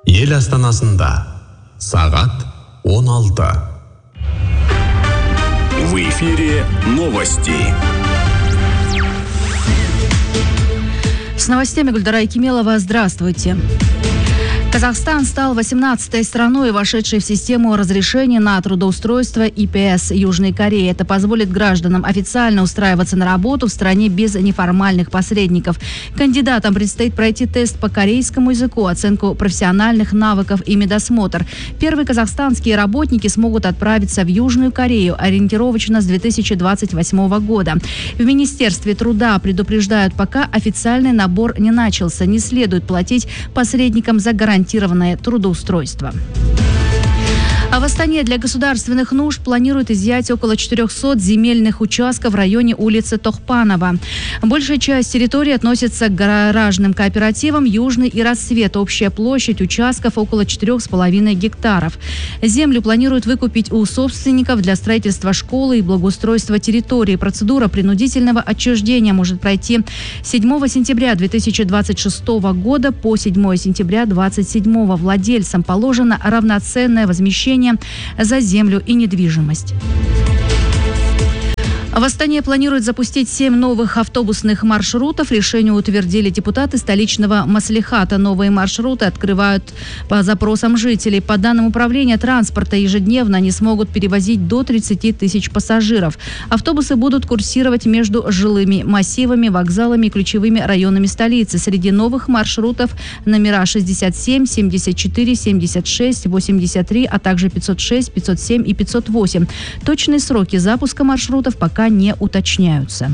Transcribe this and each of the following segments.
Ел астанасында сағат 16. В эфире новости. С новостями Гульдара Якимелова. Здравствуйте. Казахстан стал 18-й страной, вошедшей в систему разрешения на трудоустройство ИПС Южной Кореи. Это позволит гражданам официально устраиваться на работу в стране без неформальных посредников. Кандидатам предстоит пройти тест по корейскому языку, оценку профессиональных навыков и медосмотр. Первые казахстанские работники смогут отправиться в Южную Корею ориентировочно с 2028 года. В Министерстве труда предупреждают, пока официальный набор не начался, не следует платить посредникам за гарантированное трудоустройство. А в Астане для государственных нужд планируют изъять около 400 земельных участков в районе улицы Тохпанова. Большая часть территории относится к гаражным кооперативам «Южный» и «Рассвет». Общая площадь участков около 4,5 гектаров. Землю планируют выкупить у собственников для строительства школы и благоустройства территории. Процедура принудительного отчуждения может пройти 7 сентября 2026 года по 7 сентября 2027. Владельцам положено равноценное возмещение за землю и недвижимость. В Астане планируют запустить 7 новых автобусных маршрутов. Решение утвердили депутаты столичного маслихата. Новые маршруты открывают по запросам жителей. По данным управления транспорта, ежедневно они смогут перевозить до 30 тысяч пассажиров. Автобусы будут курсировать между жилыми массивами, вокзалами и ключевыми районами столицы. Среди новых маршрутов номера 67, 74, 76, 83, а также 506, 507 и 508. Точные сроки запуска маршрутов пока не уточняются.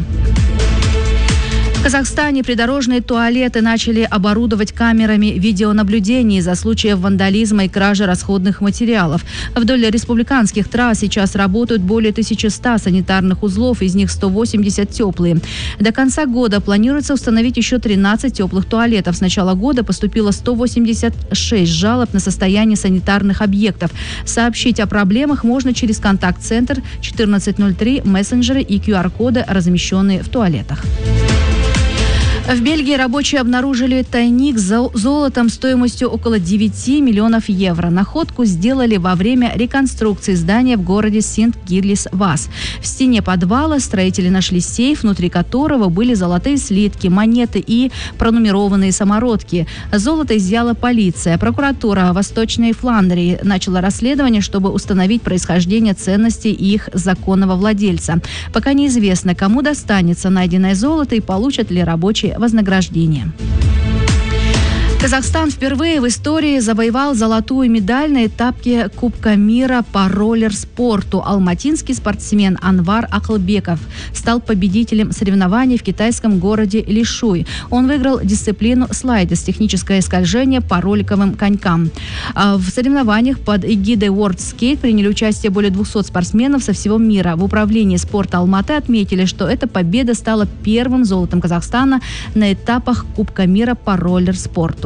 В Казахстане придорожные туалеты начали оборудовать камерами видеонаблюдения из-за случаев вандализма и кражи расходных материалов. Вдоль республиканских трасс сейчас работают более 1100 санитарных узлов, из них 180 теплые. До конца года планируется установить еще 13 теплых туалетов. С начала года поступило 186 жалоб на состояние санитарных объектов. Сообщить о проблемах можно через контакт-центр 1403, мессенджеры и QR-коды, размещенные в туалетах. В Бельгии рабочие обнаружили тайник с золотом стоимостью около 9 миллионов евро. Находку сделали во время реконструкции здания в городе Синт-Гиллис-Вас. В стене подвала строители нашли сейф, внутри которого были золотые слитки, монеты и пронумерованные самородки. Золото изъяла полиция. Прокуратура Восточной Фландрии начала расследование, чтобы установить происхождение ценностей и их законного владельца. Пока неизвестно, кому достанется найденное золото и получат ли рабочие вознаграждение. Казахстан впервые в истории завоевал золотую медаль на этапе Кубка мира по роллер-спорту. Алматинский спортсмен Анвар Акылбеков стал победителем соревнований в китайском городе Лишуй. Он выиграл дисциплину слайдес, техническое скольжение по роликовым конькам. В соревнованиях под эгидой World Skate приняли участие более 200 спортсменов со всего мира. В управлении спорта Алматы отметили, что эта победа стала первым золотом Казахстана на этапах Кубка мира по роллер-спорту.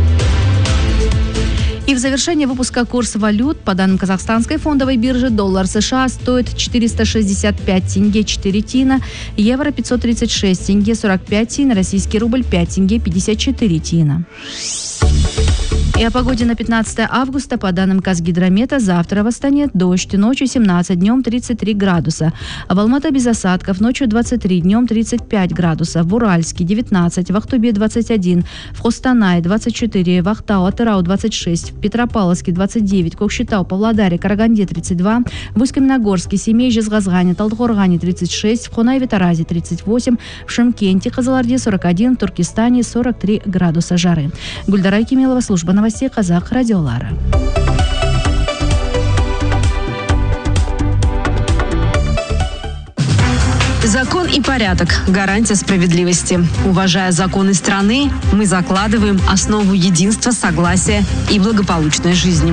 И в завершение выпуска курс валют. По данным казахстанской фондовой биржи, доллар США стоит 465 тенге 4 тина, евро 536 тенге 45 тин, российский рубль 5 тенге 54 тина. И о погоде на 15 августа. По данным Казгидромета, завтра в Астане дождь, ночью 17, днем 33 градуса. А в Алматы без осадков, ночью 23, днем 35 градусов. В Уральске 19, в Ахтубе 21, в Хостанае 24, в Ахтау, Атырау 26, в Петропавловске 29, Кокшетау, Павлодаре, Караганде 32, в Усть-Каменогорске, Семей, Жезказгане, Талдыкоргане 36, в Хонайве-Таразе 38, в Шымкенте, Кызылорде 41, в Туркестане 43 градуса жары. Гульдара Якимелова, служба новостей Казах радиолары. Закон и порядок – гарантия справедливости. Уважая законы страны, мы закладываем основу единства, согласия и благополучной жизни.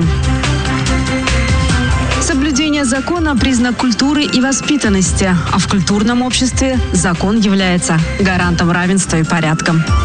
Соблюдение закона – признак культуры и воспитанности, а в культурном обществе закон является гарантом равенства и порядка.